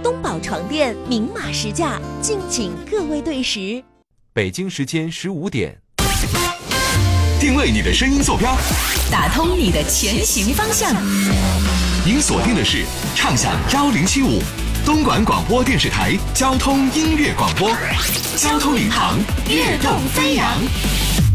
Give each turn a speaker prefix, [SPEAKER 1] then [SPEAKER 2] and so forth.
[SPEAKER 1] 东宝床垫明码实价，敬请各位对时。
[SPEAKER 2] 北京时间15点，
[SPEAKER 3] 定位你的声音坐标，
[SPEAKER 4] 打通你的前行方向。
[SPEAKER 3] 您锁定的是畅享1075东莞广播电视台交通音乐广播，交通领航，跃动飞扬。